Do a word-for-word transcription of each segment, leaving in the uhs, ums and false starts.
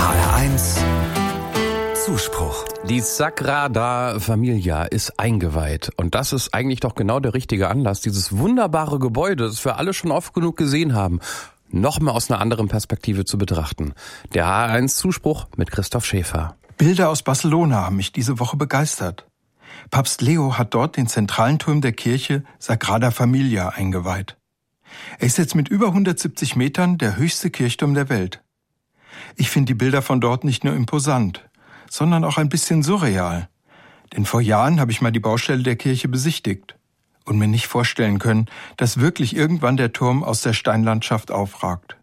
H R eins Zuspruch. Die Sagrada Familia ist eingeweiht. Und das ist eigentlich doch genau der richtige Anlass, dieses wunderbare Gebäude, das wir alle schon oft genug gesehen haben, noch mal aus einer anderen Perspektive zu betrachten. Der H R eins Zuspruch mit Christoph Schäfer. Bilder aus Barcelona haben mich diese Woche begeistert. Papst Leo hat dort den zentralen Turm der Kirche Sagrada Familia eingeweiht. Er ist jetzt mit über hundertsiebzig Metern der höchste Kirchturm der Welt. Ich finde die Bilder von dort nicht nur imposant, sondern auch ein bisschen surreal. Denn vor Jahren habe ich mal die Baustelle der Kirche besichtigt und mir nicht vorstellen können, dass wirklich irgendwann der Turm aus der Steinlandschaft aufragt.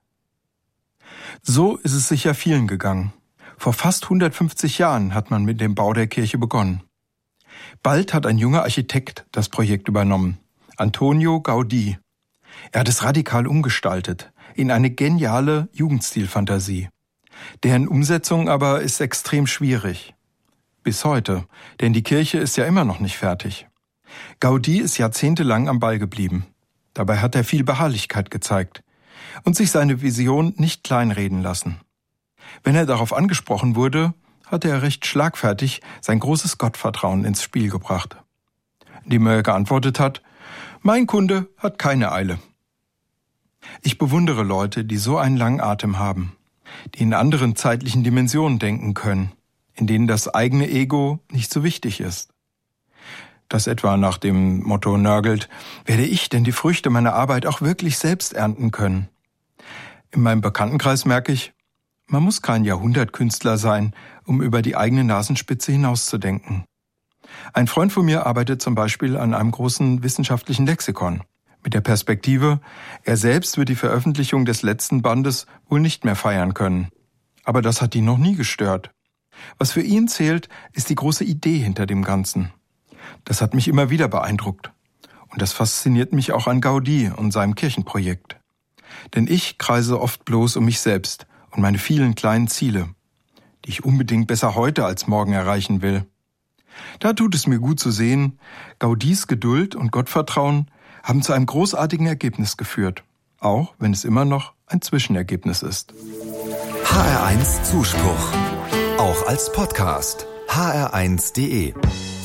So ist es sicher vielen gegangen. Vor fast hundertfünfzig Jahren hat man mit dem Bau der Kirche begonnen. Bald hat ein junger Architekt das Projekt übernommen, Antonio Gaudí. Er hat es radikal umgestaltet, in eine geniale Jugendstilfantasie. Deren Umsetzung aber ist extrem schwierig. Bis heute, denn die Kirche ist ja immer noch nicht fertig. Gaudí ist jahrzehntelang am Ball geblieben. Dabei hat er viel Beharrlichkeit gezeigt und sich seine Vision nicht kleinreden lassen. Wenn er darauf angesprochen wurde, hatte er recht schlagfertig sein großes Gottvertrauen ins Spiel gebracht, indem er geantwortet hat: Mein Kunde hat keine Eile. Ich bewundere Leute, die so einen langen Atem haben, die in anderen zeitlichen Dimensionen denken können, in denen das eigene Ego nicht so wichtig ist. Das etwa nach dem Motto nörgelt: Werde ich denn die Früchte meiner Arbeit auch wirklich selbst ernten können? In meinem Bekanntenkreis merke ich, man muss kein Jahrhundertkünstler sein, um über die eigene Nasenspitze hinauszudenken. Ein Freund von mir arbeitet zum Beispiel an einem großen wissenschaftlichen Lexikon, mit der Perspektive, er selbst wird die Veröffentlichung des letzten Bandes wohl nicht mehr feiern können. Aber das hat ihn noch nie gestört. Was für ihn zählt, ist die große Idee hinter dem Ganzen. Das hat mich immer wieder beeindruckt. Und das fasziniert mich auch an Gaudí und seinem Kirchenprojekt. Denn ich kreise oft bloß um mich selbst und meine vielen kleinen Ziele, die ich unbedingt besser heute als morgen erreichen will. Da tut es mir gut zu sehen, Gaudís Geduld und Gottvertrauen haben zu einem großartigen Ergebnis geführt, auch wenn es immer noch ein Zwischenergebnis ist. H R eins Zuspruch, auch als Podcast, h r eins punkt d e.